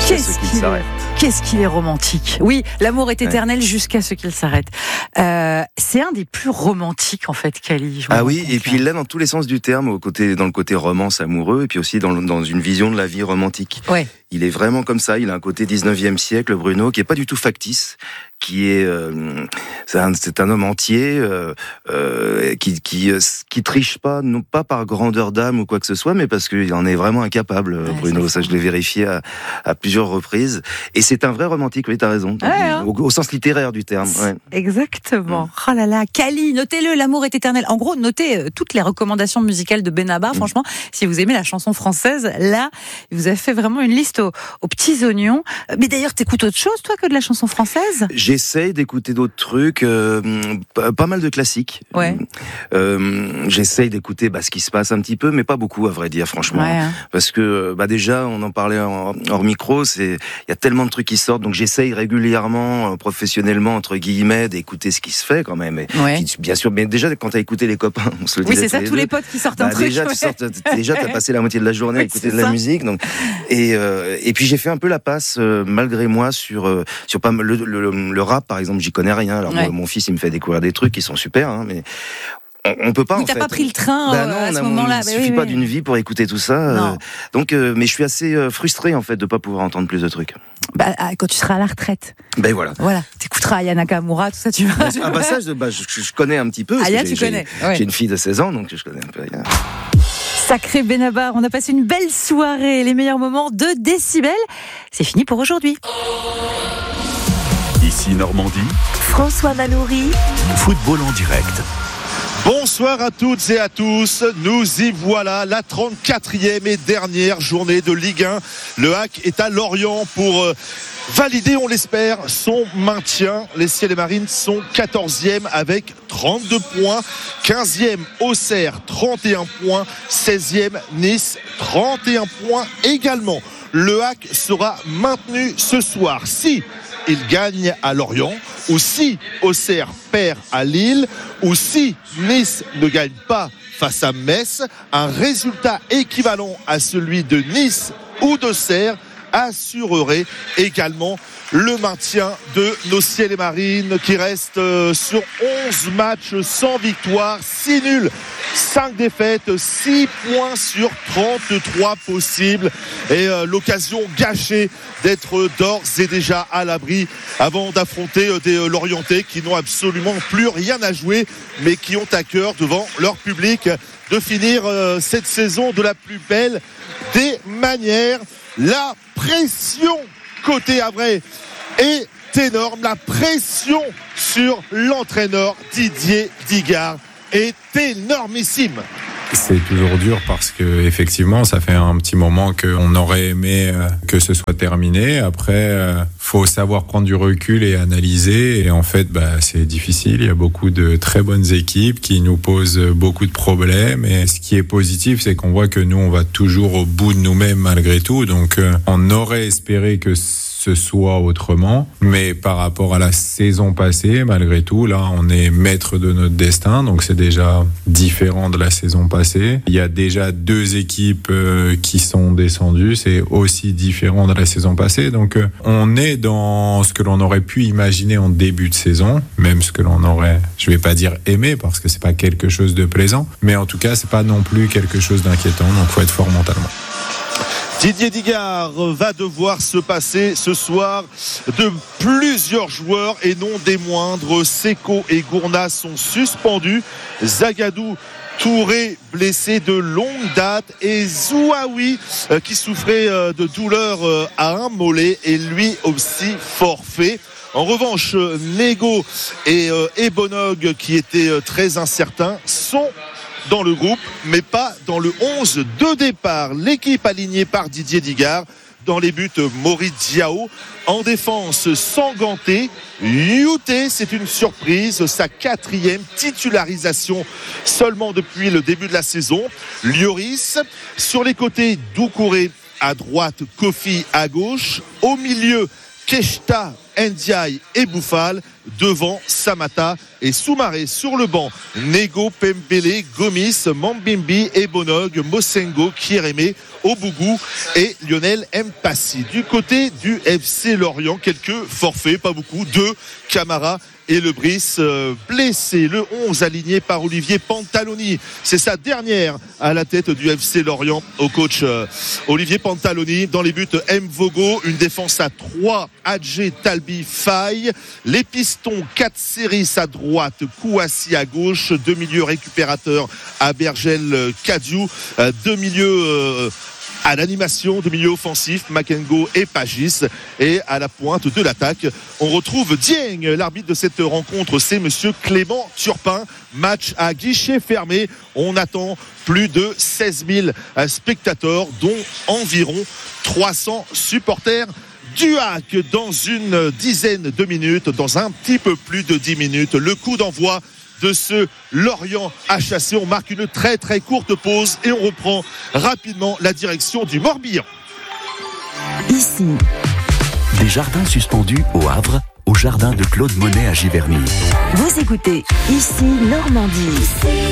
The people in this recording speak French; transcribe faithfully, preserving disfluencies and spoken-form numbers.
Jusqu'à ce qu'il s'arrête. Qu'est-ce qu'il est romantique. Oui, l'amour est éternel ouais. jusqu'à ce qu'il s'arrête. Euh, c'est un des plus romantiques, en fait, Kali. Ah oui, et puis il l'a dans tous les sens du terme, au côté, dans le côté romance amoureux, et puis aussi dans, dans une vision de la vie romantique. Ouais. Il est vraiment comme ça, il a un côté dix-neuvième siècle, Bruno, qui est pas du tout factice, qui est, euh, c'est, un, c'est un homme entier, euh, euh, qui, qui, qui triche pas, non pas par grandeur d'âme ou quoi que ce soit, mais parce qu'il en est vraiment incapable, ouais, Bruno. Ça, je l'ai vérifié à, à plusieurs reprises. Et c'est un vrai romantique, oui, t'as raison. Ouais, hein. au, au sens littéraire du terme. Ouais. Exactement. Mmh. Oh là là, Kali, notez-le, l'amour est éternel. En gros, notez euh, toutes les recommandations musicales de Benabar. Mmh. Franchement, si vous aimez la chanson française, là, il vous a fait vraiment une liste aux, aux petits oignons. Mais d'ailleurs, t'écoutes autre chose, toi, que de la chanson française ? J'essaye d'écouter d'autres trucs, euh, pas mal de classiques. Ouais. Euh, j'essaye d'écouter bah, ce qui se passe un petit peu, mais pas beaucoup, à vrai dire, franchement. Ouais, hein. Parce que, bah, déjà, on en parlait hors, hors micro, c'est, il y a tellement de trucs qui sortent, donc j'essaye régulièrement, professionnellement, entre guillemets, d'écouter ce qui se fait quand même. Et, ouais. qui, bien sûr, mais déjà, quand t'as écouté les copains, on se le oui, disait. Oui, c'est ça, les tous deux, les potes qui sortent bah, un truc. Déjà, ouais. tu sortes, déjà, t'as passé la moitié de la journée oui, à écouter de la ça. musique, donc, et, euh, et puis j'ai fait un peu la passe, euh, malgré moi, sur, euh, sur pas le, le, le, le rap, par exemple, j'y connais rien. Alors, ouais. mon, mon fils, il me fait découvrir des trucs qui sont super, hein, mais on, on peut pas. Oui, en t'as fait. pas pris le train bah euh, non, à ce on a, moment-là. Il bah, suffit oui, pas oui. d'une vie pour écouter tout ça. Euh, donc, euh, mais je suis assez euh, frustré en fait de pas pouvoir entendre plus de trucs. Bah, quand tu seras à la retraite. Ben voilà. Voilà. T'écouteras Aya Nakamura, tout ça, tu vas. Ah bah ça, je, bah, je, je connais un petit peu. Aya, tu j'ai, connais. J'ai, ouais. j'ai une fille de seize ans, donc je connais un peu Aya. Sacré Benabar, on a passé une belle soirée, les meilleurs moments de Décibel. C'est fini pour aujourd'hui. Ici Normandie. François Manoury. Football en direct. Bonsoir à toutes et à tous, nous y voilà, la trente-quatrième et dernière journée de Ligue un. Le H A C est à Lorient pour euh, valider, on l'espère, son maintien. Les Ciels et Marines sont quatorzième avec trente-deux points, quinzième Auxerre, trente et un points, seizième Nice, trente et un points également. Le H A C sera maintenu ce soir si il gagne à Lorient, ou si Auxerre perd à Lille, ou si Nice ne gagne pas face à Metz. Un résultat équivalent à celui de Nice ou d'Auxerre assurerait également le maintien de nos Ciels et Marines qui restent sur onze matchs sans victoire, six nuls, cinq défaites, six points sur trente-trois possibles et euh, l'occasion gâchée d'être d'ores et déjà à l'abri avant d'affronter des euh, Lorientais qui n'ont absolument plus rien à jouer mais qui ont à cœur devant leur public de finir euh, cette saison de la plus belle des manières. La pression côté Havrais est énorme, la pression sur l'entraîneur Didier Digard est énormissime. C'est toujours dur parce que effectivement, ça fait un petit moment qu'on aurait aimé que ce soit terminé. Après, euh, faut savoir prendre du recul et analyser. Et en fait, bah, c'est difficile. Il y a beaucoup de très bonnes équipes qui nous posent beaucoup de problèmes. Et ce qui est positif, c'est qu'on voit que nous, on va toujours au bout de nous-mêmes malgré tout. Donc, euh, on aurait espéré que ce soit autrement, mais par rapport à la saison passée, malgré tout, là, on est maître de notre destin, donc c'est déjà différent de la saison passée. Il y a déjà deux équipes euh, qui sont descendues, c'est aussi différent de la saison passée, donc euh, on est dans ce que l'on aurait pu imaginer en début de saison, même ce que l'on aurait, je vais pas dire aimé, parce que c'est pas quelque chose de plaisant, mais en tout cas, c'est pas non plus quelque chose d'inquiétant, donc faut être fort mentalement. Didier Digard va devoir se passer ce soir de plusieurs joueurs et non des moindres. Seko et Gourna sont suspendus. Zagadou, Touré blessé de longue date et Zouaoui qui souffrait de douleur à un mollet et lui aussi forfait. En revanche, Nego et Ebonog qui étaient très incertains sont dans le groupe, mais pas dans le onze de départ. L'équipe alignée par Didier Digard. Dans les buts, Maurice Diao. En défense, Sanganté. Youté, c'est une surprise. Sa quatrième titularisation seulement depuis le début de la saison. Lloris. Sur les côtés, Doucouré à droite, Kofi à gauche. Au milieu, Keshta Ndiaye et Bouffal devant Samata et Soumaré. Sur le banc, Nego, Pembele, Gomis, Mambimbi, Ebonog, Mosengo, Kiereme, Obougou et Lionel Mpassi. Du côté du F C Lorient, quelques forfaits, pas beaucoup, deux, Camara et Le Brice euh, blessé. Le onze aligné par Olivier Pantaloni. C'est sa dernière à la tête du F C Lorient au coach euh, Olivier Pantaloni. Dans les buts, Mvogo, une défense à trois, Adjé, Talbi, Faye. Les pistons, quatre séries à droite, Kouassi à gauche, deux milieux récupérateurs à Bergel, Kadiou, euh, deux milieux euh, à l'animation de milieu offensif, Makengo et Pagis. Et à la pointe de l'attaque, on retrouve Dieng. L'arbitre de cette rencontre, c'est monsieur Clément Turpin. Match à guichet fermé. On attend plus de seize mille spectateurs, dont environ trois cents supporters du H A C. Dans une dizaine de minutes, dans un petit peu plus de dix minutes, le coup d'envoi de ce Lorient H A C. On marque une très très courte pause et on reprend rapidement la direction du Morbihan. Ici, Des jardins suspendus au Havre, au jardin de Claude Monet à Giverny. vous écoutez Ici Normandie.